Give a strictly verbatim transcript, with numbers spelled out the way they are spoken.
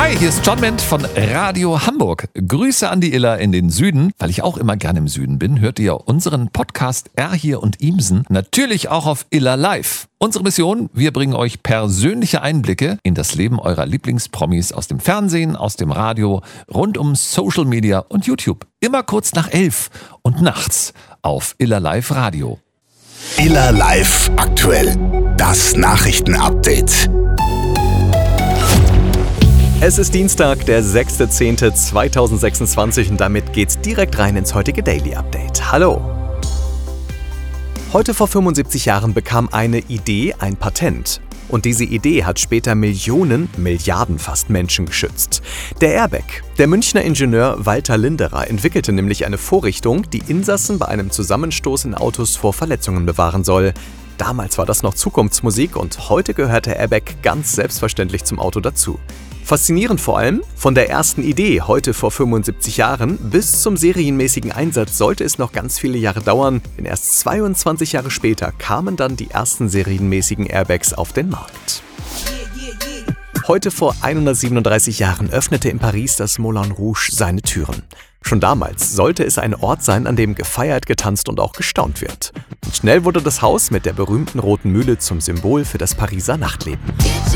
Hi, hier ist John Ment von Radio Hamburg. Grüße an die Illa in den Süden. Weil ich auch immer gerne im Süden bin, hört ihr unseren Podcast R hier und Imsen natürlich auch auf Illa Live. Unsere Mission, wir bringen euch persönliche Einblicke in das Leben eurer Lieblingspromis aus dem Fernsehen, aus dem Radio, rund um Social Media und YouTube. Immer kurz nach elf und nachts auf Illa Live Radio. Illa Live aktuell. Das Nachrichtenupdate. Es ist Dienstag, der sechster zehnter zweitausendsechsundzwanzig und damit geht's direkt rein ins heutige Daily Update. Hallo! Heute vor fünfundsiebzig Jahren bekam eine Idee ein Patent. Und diese Idee hat später Millionen, Milliarden fast Menschen geschützt. Der Airbag. Der Münchner Ingenieur Walter Linderer entwickelte nämlich eine Vorrichtung, die Insassen bei einem Zusammenstoß in Autos vor Verletzungen bewahren soll. Damals war das noch Zukunftsmusik und heute gehört der Airbag ganz selbstverständlich zum Auto dazu. Faszinierend vor allem, von der ersten Idee heute vor fünfundsiebzig Jahren bis zum serienmäßigen Einsatz sollte es noch ganz viele Jahre dauern, denn erst zweiundzwanzig Jahre später kamen dann die ersten serienmäßigen Airbags auf den Markt. Heute vor hundertsiebenunddreißig Jahren öffnete in Paris das Moulin Rouge seine Türen. Schon damals sollte es ein Ort sein, an dem gefeiert, getanzt und auch gestaunt wird. Und schnell wurde das Haus mit der berühmten Roten Mühle zum Symbol für das Pariser Nachtleben.